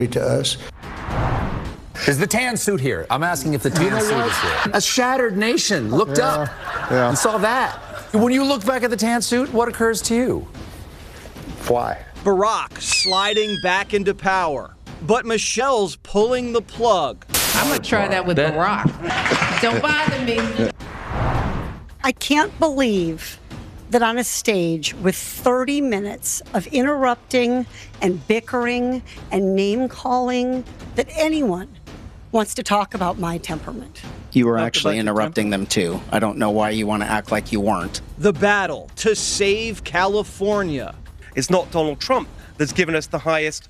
to us. Is the tan suit here? I'm asking if the tan suit is here. A shattered nation looked up and saw that. When you look back at the tan suit, what occurs to you? Why? Barack sliding back into power, but Michelle's pulling the plug. I'm going to try that with Barack. Don't bother me. I can't believe that on a stage with 30 minutes of interrupting and bickering and name-calling that anyone wants to talk about my temperament. You were actually interrupting them too. I don't know why you want to act like you weren't. The battle to save California. It's not Donald Trump that's given us the highest